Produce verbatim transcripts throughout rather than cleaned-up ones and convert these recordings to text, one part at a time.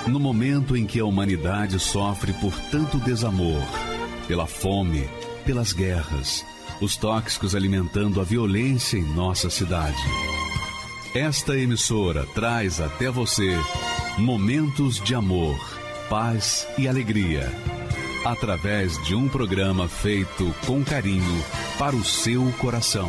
No momento em que a humanidade sofre por tanto desamor, pela fome, pelas guerras, os tóxicos alimentando a violência em nossa cidade. Esta emissora traz até você momentos de amor, paz e alegria, através de um programa feito com carinho para o seu coração.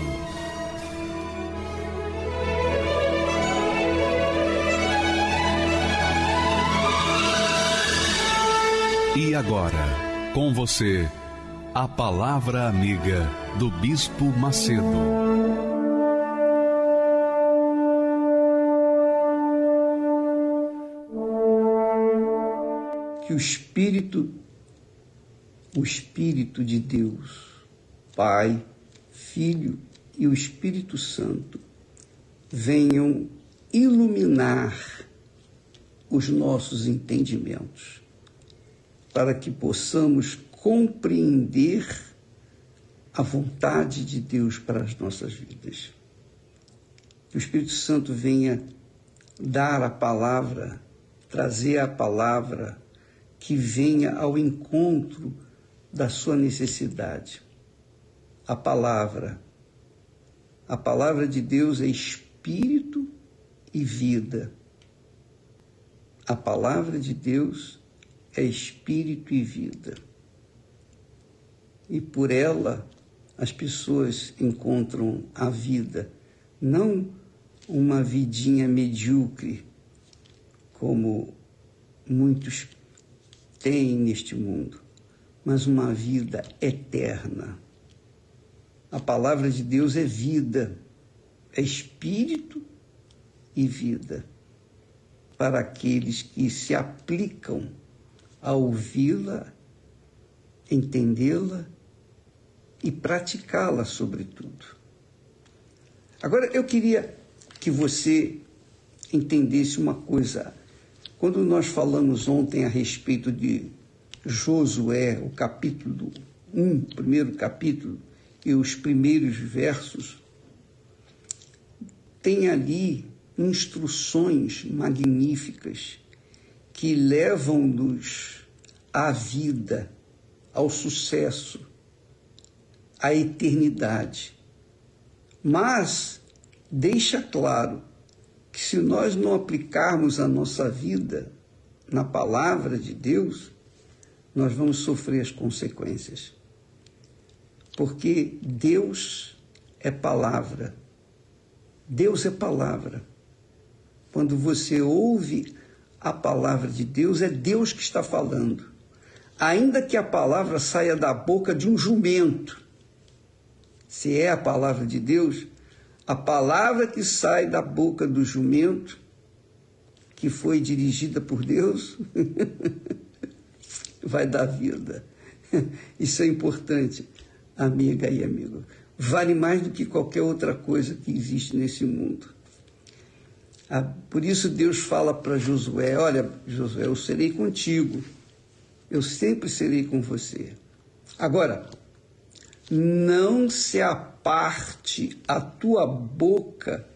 E agora, com você, a Palavra Amiga do Bispo Macedo. Que o Espírito, o Espírito de Deus, Pai, Filho e o Espírito Santo, venham iluminar os nossos entendimentos, para que possamos compreender a vontade de Deus para as nossas vidas. Que o Espírito Santo venha dar a palavra, trazer a palavra que venha ao encontro da sua necessidade. A palavra, a palavra de Deus é espírito e vida. A palavra de Deus é espírito e vida. E por ela as pessoas encontram a vida, não uma vidinha medíocre, como muitos têm neste mundo, mas uma vida eterna. A palavra de Deus é vida, é espírito e vida, para aqueles que se aplicam a ouvi-la, entendê-la e praticá-la, sobretudo. Agora, eu queria que você entendesse uma coisa. Quando nós falamos ontem a respeito de Josué, o capítulo um, o primeiro capítulo, e os primeiros versos, tem ali instruções magníficas que levam-nos à vida, ao sucesso, à eternidade. Mas deixa claro que se nós não aplicarmos a nossa vida na palavra de Deus, nós vamos sofrer as consequências. Porque Deus é palavra. Deus é palavra. Quando você ouve a palavra de Deus, é Deus que está falando. Ainda que a palavra saia da boca de um jumento, se é a palavra de Deus, a palavra que sai da boca do jumento, que foi dirigida por Deus, vai dar vida. Isso é importante, amiga e amigo. Vale mais do que qualquer outra coisa que existe nesse mundo. Por isso Deus fala para Josué: olha, Josué, eu serei contigo, eu sempre serei com você. Agora, não se aparte a tua boca,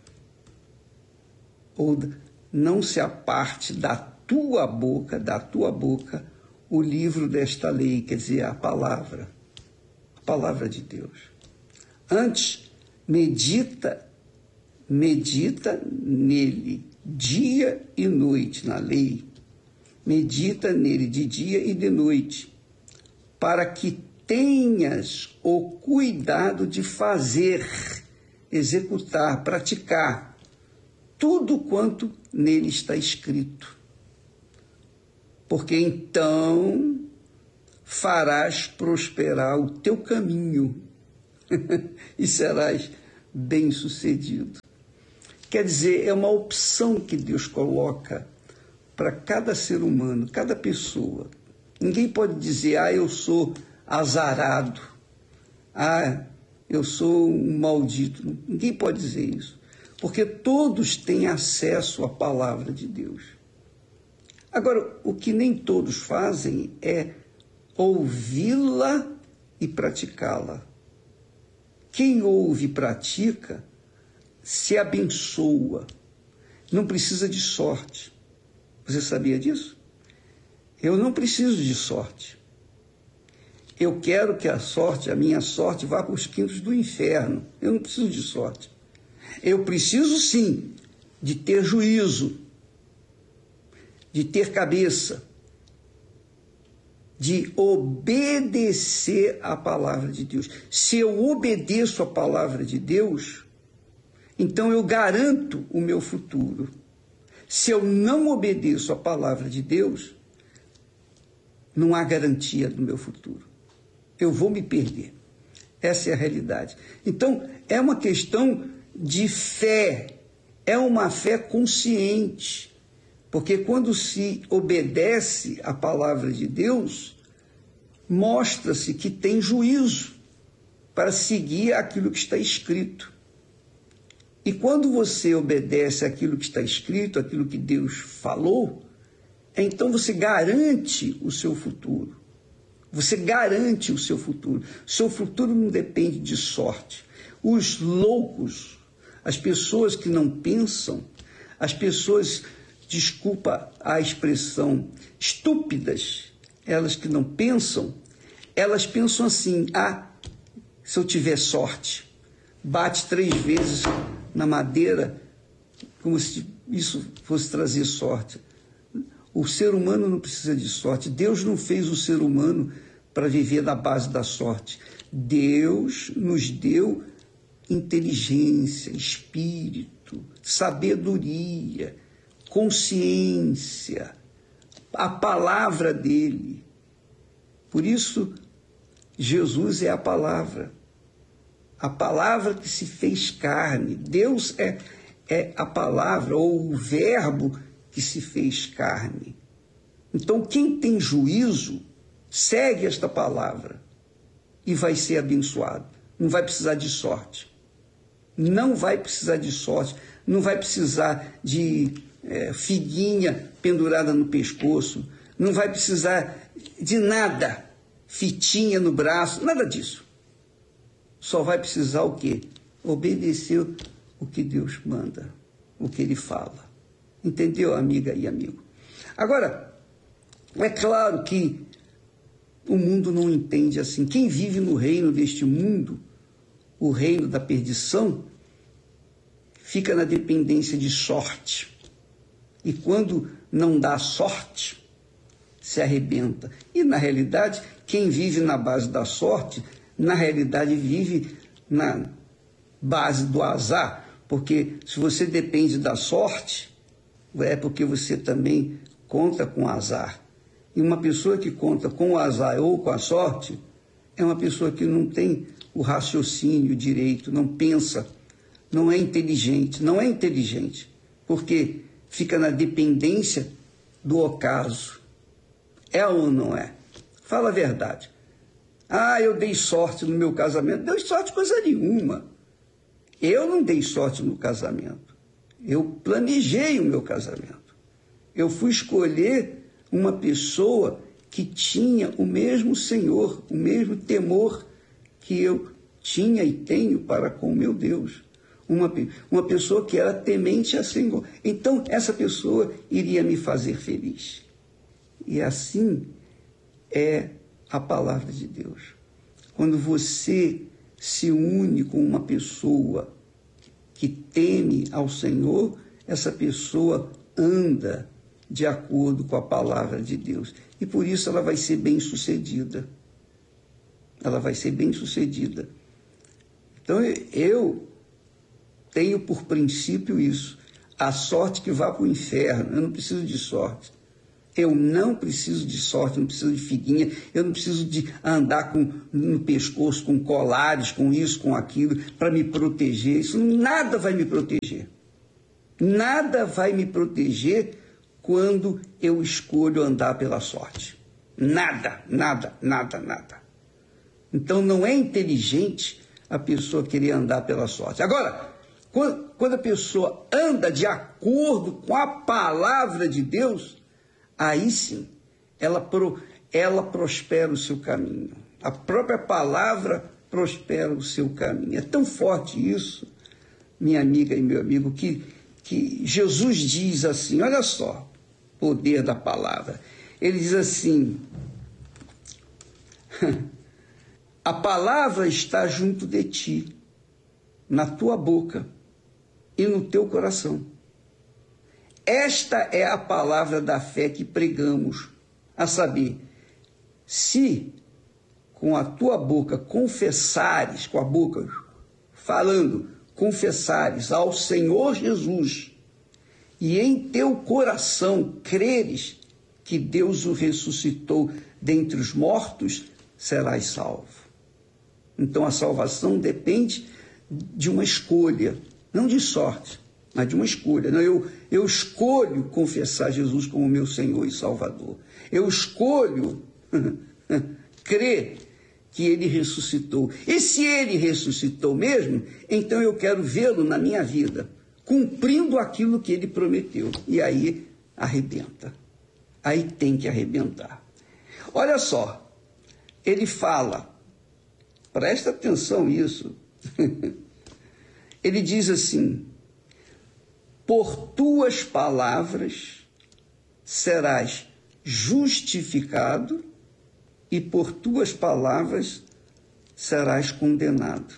ou não se aparte da tua boca, da tua boca, o livro desta lei, quer dizer, a palavra, a palavra de Deus. Antes, medita Medita nele dia e noite, na lei. Medita nele de dia e de noite, para que tenhas o cuidado de fazer, executar, praticar tudo quanto nele está escrito. Porque então farás prosperar o teu caminho e serás bem-sucedido. Quer dizer, é uma opção que Deus coloca para cada ser humano, cada pessoa. Ninguém pode dizer: ah, eu sou azarado, ah, eu sou um maldito. Ninguém pode dizer isso, porque todos têm acesso à palavra de Deus. Agora, o que nem todos fazem é ouvi-la e praticá-la. Quem ouve e pratica se abençoa, não precisa de sorte. Você sabia disso? Eu não preciso de sorte. Eu quero que a sorte, a minha sorte, vá para os quintos do inferno. Eu não preciso de sorte. Eu preciso, sim, de ter juízo, de ter cabeça, de obedecer à palavra de Deus. Se eu obedeço à palavra de Deus, então eu garanto o meu futuro. Se eu não obedeço à palavra de Deus, não há garantia do meu futuro. Eu vou me perder. Essa é a realidade. Então, é uma questão de fé. É uma fé consciente. Porque quando se obedece à palavra de Deus, mostra-se que tem juízo para seguir aquilo que está escrito. E quando você obedece aquilo que está escrito, aquilo que Deus falou, então você garante o seu futuro. Você garante o seu futuro. O seu futuro não depende de sorte. Os loucos, as pessoas que não pensam, as pessoas, desculpa a expressão, estúpidas, elas que não pensam, elas pensam assim: ah, se eu tiver sorte, bate três vezes na madeira, como se isso fosse trazer sorte. O ser humano não precisa de sorte. Deus não fez o ser humano para viver na base da sorte. Deus nos deu inteligência, espírito, sabedoria, consciência, a palavra dele. Por isso, Jesus é a palavra. A palavra que se fez carne. Deus é, é a palavra, ou o verbo que se fez carne. Então, quem tem juízo, segue esta palavra e vai ser abençoado. Não vai precisar de sorte. Não vai precisar de sorte. Não vai precisar de é, figuinha pendurada no pescoço. Não vai precisar de nada. Fitinha no braço. Nada disso. Só vai precisar o quê? Obedecer o que Deus manda. O que Ele fala. Entendeu, amiga e amigo? Agora, é claro que o mundo não entende assim. Quem vive no reino deste mundo, o reino da perdição, fica na dependência de sorte. E quando não dá sorte, se arrebenta. E, na realidade, quem vive na base da sorte, na realidade, vive na base do azar. Porque se você depende da sorte, é porque você também conta com azar. E uma pessoa que conta com o azar ou com a sorte é uma pessoa que não tem o raciocínio direito, não pensa, não é inteligente, não é inteligente, porque fica na dependência do ocaso. É ou não é? Fala a verdade. Ah, eu dei sorte no meu casamento. Deu sorte coisa nenhuma. Eu não dei sorte no casamento. Eu planejei o meu casamento. Eu fui escolher uma pessoa que tinha o mesmo Senhor, o mesmo temor que eu tinha e tenho para com o meu Deus. Uma, uma pessoa que era temente a Senhor. Então, essa pessoa iria me fazer feliz. E assim é a palavra de Deus. Quando você se une com uma pessoa que teme ao Senhor, essa pessoa anda de acordo com a palavra de Deus. E por isso ela vai ser bem-sucedida. Ela vai ser bem-sucedida. Então eu tenho por princípio isso. A sorte que vá para o inferno. Eu não preciso de sorte. Eu não preciso de sorte, eu não preciso de figuinha, eu não preciso de andar com, no pescoço com colares, com isso, com aquilo, para me proteger. Isso nada vai me proteger. Nada vai me proteger quando eu escolho andar pela sorte. Nada, nada, nada, nada. Então não é inteligente a pessoa querer andar pela sorte. Agora, quando, quando a pessoa anda de acordo com a palavra de Deus, aí sim, ela, pro, ela prospera o seu caminho. A própria palavra prospera o seu caminho. É tão forte isso, minha amiga e meu amigo, que, que Jesus diz assim, olha só, poder da palavra. Ele diz assim: a palavra está junto de ti, na tua boca e no teu coração. Esta é a palavra da fé que pregamos, a saber, se com a tua boca confessares, com a boca falando, confessares ao Senhor Jesus e em teu coração creres que Deus o ressuscitou dentre os mortos, serás salvo. Então a salvação depende de uma escolha, não de sorte, mas de uma escolha. Não, eu, eu escolho confessar Jesus como meu Senhor e Salvador. Eu escolho crer que Ele ressuscitou. E se Ele ressuscitou mesmo, então eu quero vê-lo na minha vida, cumprindo aquilo que Ele prometeu. E aí arrebenta. Aí tem que arrebentar. Olha só, ele fala, presta atenção nisso, ele diz assim: por tuas palavras serás justificado e por tuas palavras serás condenado.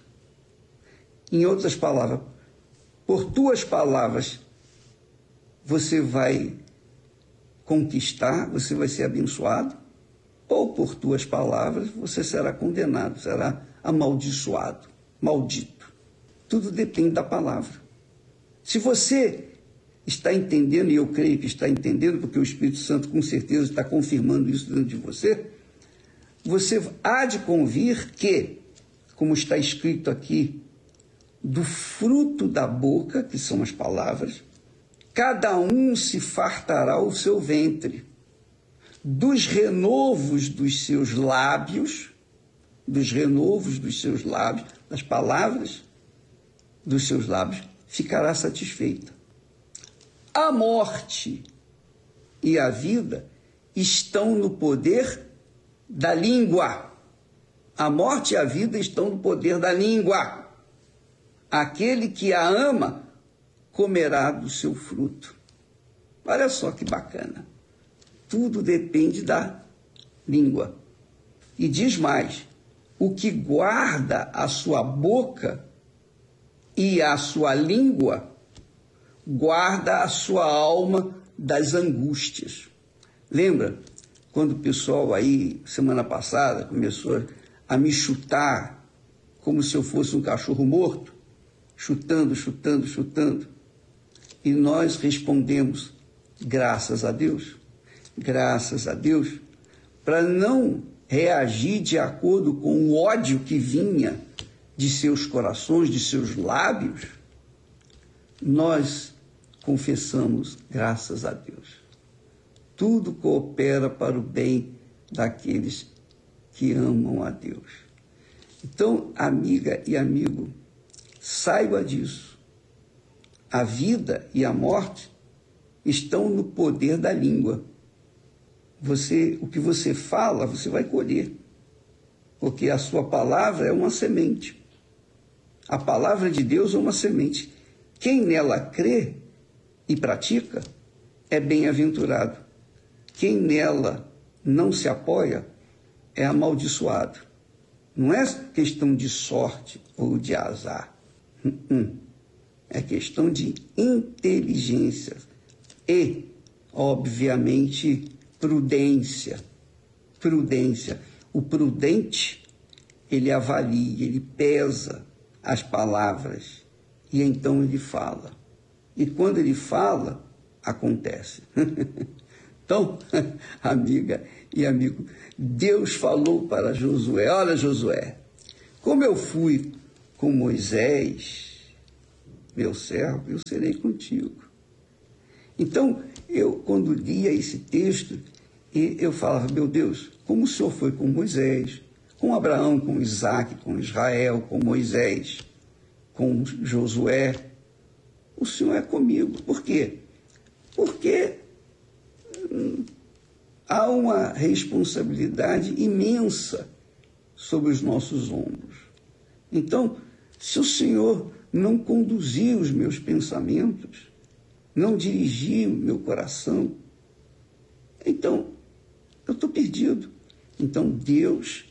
Em outras palavras, por tuas palavras você vai conquistar, você vai ser abençoado, ou por tuas palavras você será condenado, será amaldiçoado, maldito. Tudo depende da palavra. Se você está entendendo, e eu creio que está entendendo, porque o Espírito Santo com certeza está confirmando isso dentro de você, você há de convir que, como está escrito aqui, do fruto da boca, que são as palavras, cada um se fartará o seu ventre, dos renovos dos seus lábios, dos renovos dos seus lábios, das palavras dos seus lábios, ficará satisfeita. A morte e a vida estão no poder da língua. A morte e a vida estão no poder da língua. Aquele que a ama comerá do seu fruto. Olha só que bacana. Tudo depende da língua. E diz mais: o que guarda a sua boca e a sua língua, guarda a sua alma das angústias. Lembra quando o pessoal aí, semana passada, começou a me chutar como se eu fosse um cachorro morto? Chutando, chutando, chutando. E nós respondemos, graças a Deus, graças a Deus, para não reagir de acordo com o ódio que vinha de seus corações, de seus lábios, nós confessamos, graças a Deus. Tudo coopera para o bem daqueles que amam a Deus. Então, amiga e amigo, saiba disso. A vida e a morte estão no poder da língua. Você, o que você fala, você vai colher, porque a sua palavra é uma semente. A palavra de Deus é uma semente. Quem nela crê e pratica é bem-aventurado. Quem nela não se apoia é amaldiçoado. Não é questão de sorte ou de azar. É questão de inteligência e, obviamente, prudência. Prudência. O prudente, ele avalia, ele pesa as palavras e então ele fala. E quando ele fala, acontece. Então, amiga e amigo, Deus falou para Josué: olha, Josué, como eu fui com Moisés, meu servo, eu serei contigo. Então, eu, quando lia esse texto, eu falava, meu Deus, como o Senhor foi com Moisés, com Abraão, com Isaac, com Israel, com Moisés, com Josué, o Senhor é comigo. Por quê? Porque hum, há uma responsabilidade imensa sobre os nossos ombros. Então, se o Senhor não conduzir os meus pensamentos, não dirigir o meu coração, então eu estou perdido. Então, Deus,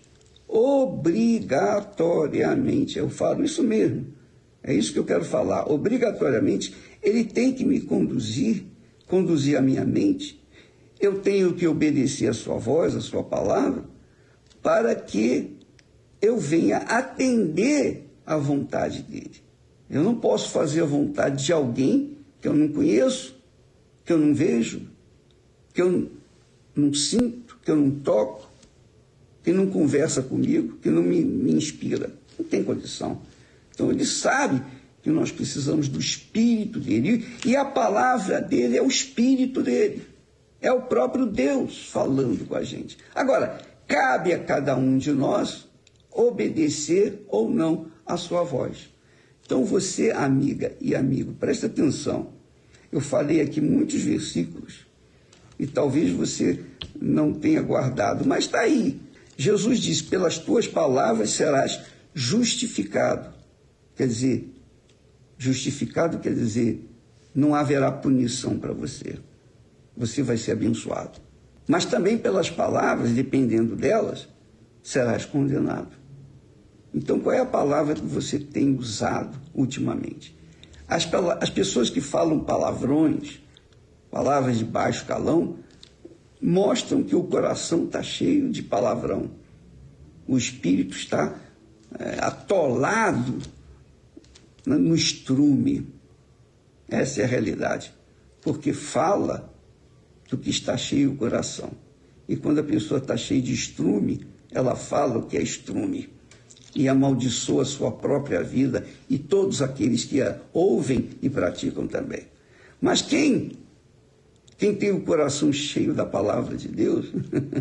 obrigatoriamente, eu falo isso mesmo, é isso que eu quero falar, obrigatoriamente, Ele tem que me conduzir, conduzir a minha mente, eu tenho que obedecer a sua voz, a sua palavra, para que eu venha atender à vontade dele. Eu não posso fazer a vontade de alguém que eu não conheço, que eu não vejo, que eu não sinto, que eu não toco, que não conversa comigo, que não me, me inspira. Não tem condição. Então ele sabe que nós precisamos do Espírito dele. E a palavra dele é o Espírito dele. É o próprio Deus falando com a gente. Agora, cabe a cada um de nós obedecer ou não a sua voz. Então você, amiga e amigo, presta atenção. Eu falei aqui muitos versículos e talvez você não tenha guardado, mas está aí. Jesus disse, pelas tuas palavras serás justificado. Quer dizer, justificado quer dizer, não haverá punição para você. Você vai ser abençoado. Mas também pelas palavras, dependendo delas, serás condenado. Então, qual é a palavra que você tem usado ultimamente? As, as pessoas que falam palavrões, palavras de baixo calão, mostram que o coração está cheio de palavrão. O espírito está é, atolado no estrume. Essa é a realidade. Porque fala do que está cheio o coração. E quando a pessoa está cheia de estrume, ela fala o que é estrume. E amaldiçoa a sua própria vida e todos aqueles que a ouvem e praticam também. Mas quem, quem tem o coração cheio da palavra de Deus,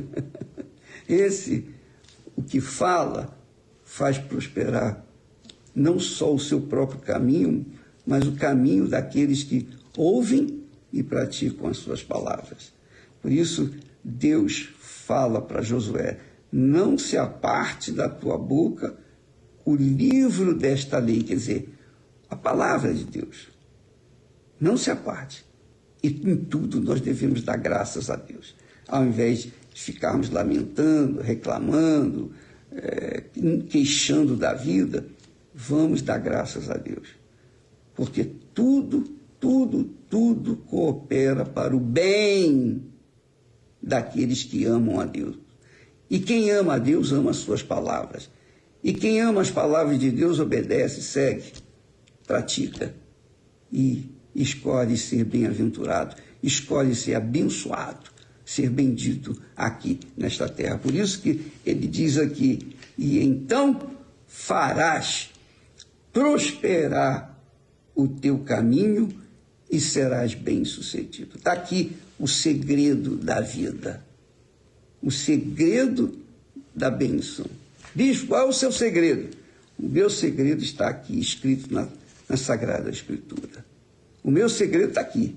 esse, o que fala, faz prosperar não só o seu próprio caminho, mas o caminho daqueles que ouvem e praticam as suas palavras. Por isso, Deus fala para Josué, não se aparte da tua boca o livro desta lei, quer dizer, a palavra de Deus. Não se aparte. E em tudo nós devemos dar graças a Deus. Ao invés de ficarmos lamentando, reclamando, é, queixando da vida, vamos dar graças a Deus. Porque tudo, tudo, tudo coopera para o bem daqueles que amam a Deus. E quem ama a Deus, ama as suas palavras. E quem ama as palavras de Deus, obedece, segue, pratica e escolhe ser bem-aventurado, escolhe ser abençoado, ser bendito aqui nesta terra. Por isso que ele diz aqui, e então farás prosperar o teu caminho e serás bem-sucedido. Está aqui o segredo da vida. O segredo da bênção. Diz, qual é o seu segredo? O meu segredo está aqui, escrito na, na Sagrada Escritura. O meu segredo está aqui.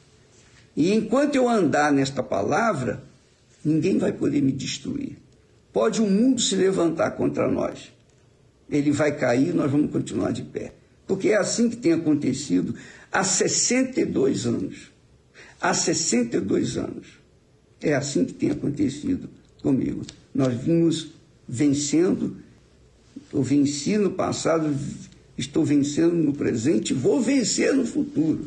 E enquanto eu andar nesta palavra, ninguém vai poder me destruir. Pode o mundo se levantar contra nós. Ele vai cair, nós vamos continuar de pé. Porque é assim que tem acontecido há sessenta e dois anos. Há sessenta e dois anos. É assim que tem acontecido comigo. Nós vimos vencendo, eu venci no passado, estou vencendo no presente, vou vencer no futuro.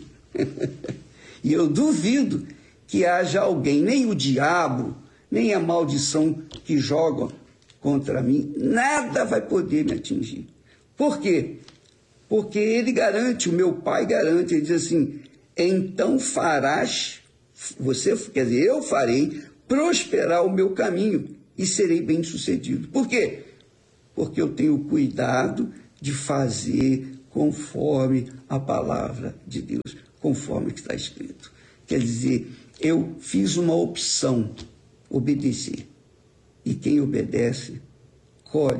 E eu duvido que haja alguém, nem o diabo, nem a maldição que jogam contra mim, nada vai poder me atingir. Por quê? Porque ele garante, o meu pai garante, ele diz assim, então farás, você, quer dizer, eu farei prosperar o meu caminho e serei bem-sucedido. Por quê? Porque eu tenho cuidado de fazer conforme a palavra de Deus, conforme o que está escrito. Quer dizer, eu fiz uma opção, obedecer. E quem obedece, colhe